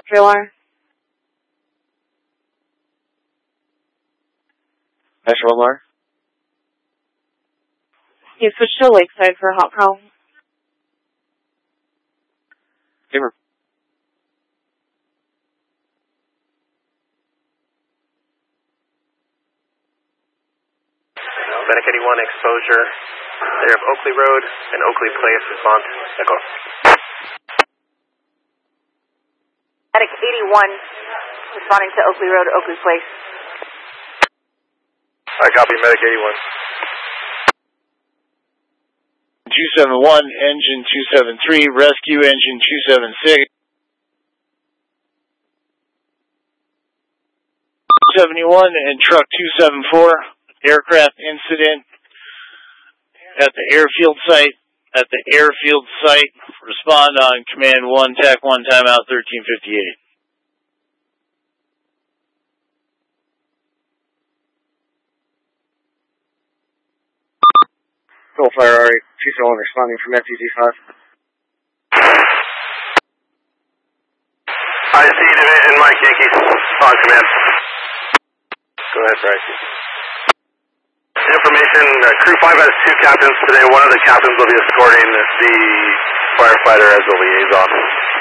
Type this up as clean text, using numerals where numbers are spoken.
KOR. Metro Lamar. You switched to Lakeside for hot prowl. Gamer. Medic 81 exposure. Area of Oakley Road and Oakley Place. Response. Echo. Medic 81 responding to Oakley Road, Oakley Place. I copy Medic 81. 271, engine 273, rescue engine 276. 71 and truck 274, aircraft incident at the airfield site. Respond on command 1, TAC 1, timeout 1358. Go Flyer RE 271 responding from FTG 5. I see Division Mike Yankee on command. Go ahead, Bryce. Information, Crew 5 has 2 captains today. One of the captains will be escorting the firefighter as a liaison.